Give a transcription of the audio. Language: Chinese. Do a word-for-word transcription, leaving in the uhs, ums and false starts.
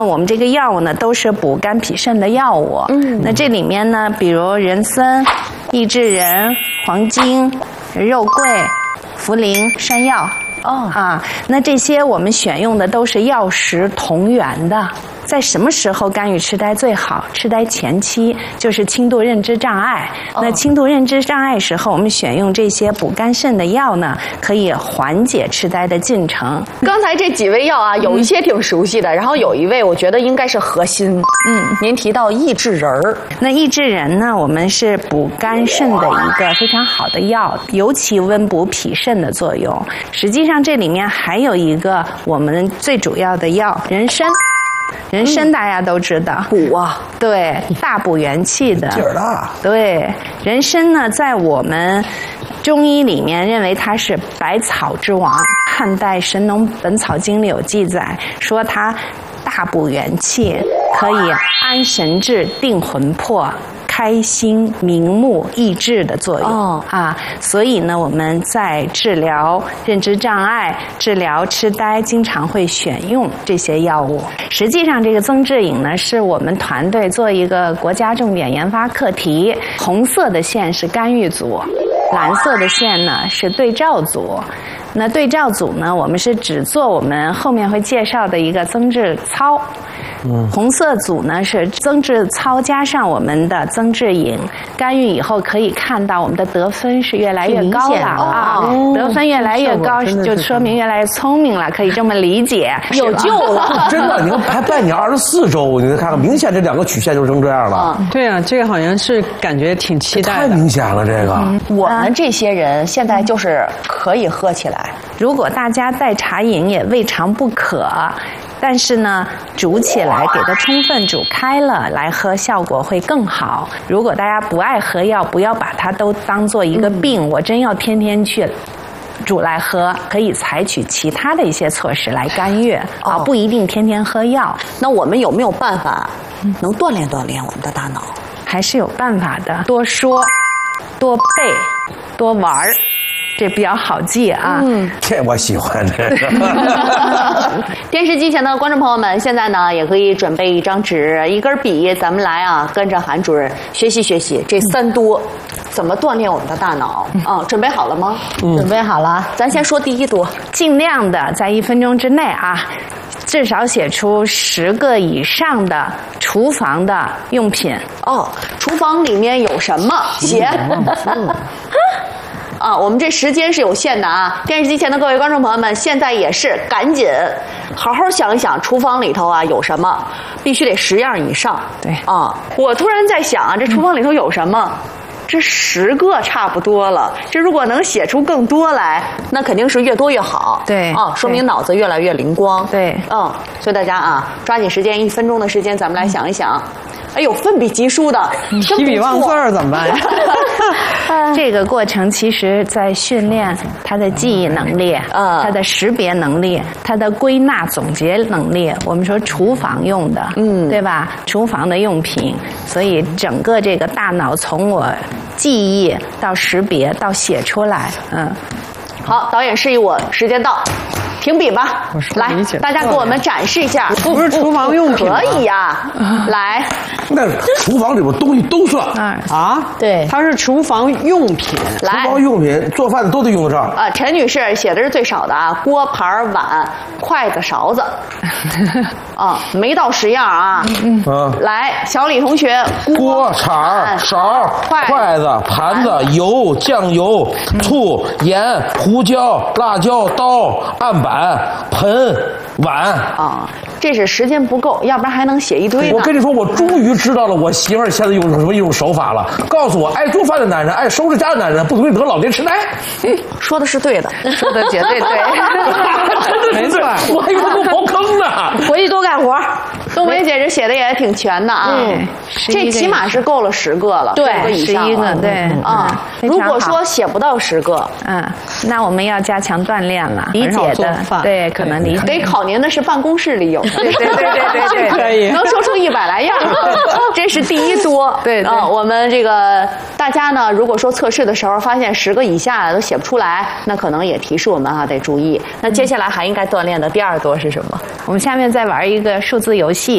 我们这个药物呢，都是补肝脾肾的药物。嗯，那这里面呢，比如人参、益智仁、黄精、肉桂、茯苓、山药。哦啊，那这些我们选用的都是药食同源的。在什么时候干预痴呆最好？痴呆前期就是轻度认知障碍。哦、那轻度认知障碍时候，我们选用这些补肝肾的药呢，可以缓解痴呆的进程。 刚才这几味药啊，有一些挺熟悉的，嗯、然后有一味我觉得应该是核心。嗯，您提到益智仁儿， 那益智仁呢，我们是补肝肾的一个非常好的药，尤其温补脾肾的作用。实际上这里面还有一个我们最主要的药——人参。人参大家都知道， 补啊， 对，大补元气的， 劲儿大。 对，人参呢，在我们中医里面认为它是百草之王。汉代《神农本草经》里有记载，说它大补元气，可以安神志、定魂魄。开心明目益智的作用、哦、啊，所以呢，我们在治疗认知障碍、治疗痴呆，经常会选用这些药物。实际上，这个增智饮呢，是我们团队做一个国家重点研发课题。红色的线是干预组，蓝色的线呢是对照组。那对照组呢，我们是只做我们后面会介绍的一个增智操。嗯，红色组呢是增智操加上我们的增智饮，干预以后可以看到我们的得分是越来越高了啊，哦、得分越来越高就说明越来越聪明了，可以这么理解， 有救了。 真的，你看还半年二十四周，你看看明显这两个曲线就成这样了。 嗯、对啊，这个好像是感觉挺期待的， 太明显了这个、嗯。 我们这些人现在就是可以喝起来。 如果大家代茶饮也未尝不可，但是呢，煮起来给它充分煮开了来喝，效果会更好。如果大家不爱喝药，不要把它都当做一个病，嗯、我真要天天去煮来喝，可以采取其他的一些措施来干预、哦、啊，不一定天天喝药。 那我们有没有办法能锻炼锻炼我们的大脑？ 还是有办法的，多说，多背，多玩儿。这比较好记啊， 嗯，这我喜欢这个。 电视机前的观众朋友们，现在呢也可以准备一张纸、一根笔，咱们来啊，跟着韩主任学习学习这三多，怎么锻炼我们的大脑啊、嗯？准备好了吗？ 嗯，准备好了。 咱先说第一多， 尽量的在一分钟之内啊，至少写出十个以上的厨房的用品。 哦，厨房里面有什么？写。啊，我们这时间是有限的啊！电视机前的各位观众朋友们，现在也是赶紧好好想一想，厨房里头啊有什么，必须得十样以上。 对啊，我突然在想啊，这厨房里头有什么？这十个差不多了。这如果能写出更多来，那肯定是越多越好。 对啊，说明脑子越来越灵光。 对， 嗯，所以大家啊，抓紧时间，一分钟的时间，咱们来想一想。哎呦，奋笔疾书的， 提笔忘字儿怎么办呀？ 这个过程其实在训练他的记忆能力，嗯，他的识别能力，他的归纳总结能力。我们说厨房用的，嗯，对吧？厨房的用品，所以整个这个大脑从我记忆到识别到写出来，嗯。 好，导演示意我，时间到。停笔吧，来，大家给我们展示一下。 不是厨房用品， 可以呀、啊，来。 那厨房里边东西都算啊？ 对， 它是厨房用品。 来， 厨房用品做饭的都得用得上。 啊，陈女士写的是最少的啊，锅、盘、碗、筷子、勺子。啊，没到十样啊。嗯嗯。来，小李同学， 锅、铲、勺、筷子、盘子、油、酱油、醋、盐、胡椒、辣椒、刀、案板。盆、碗啊，这是时间不够，要不然还能写一堆呢。 我跟你说，我终于知道了我媳妇儿现在用什么一种手法了。告诉我，爱做饭的男人，爱收拾家的男人，不容易得老年痴呆。 说的是对的， 说的绝对对， 没错。我还以为我刨坑呢。 回去多干活。冬梅姐这写的也挺全的啊， 嗯， 这起码是够了十个了， 对， 十一个，对啊。如果说写不到十个， 嗯，那我们要加强锻炼了，理解的，对，可能理解。 得考您的是办公室里有的， 对对对对对对， 可以， 能说出一百来样，这是第一多。 对啊，我们这个大家呢，如果说测试的时候发现十个以下都写不出来，那可能也提示我们啊，得注意。那接下来还应该锻炼的第二多是什么？ 我们下面再玩一个数字游戏。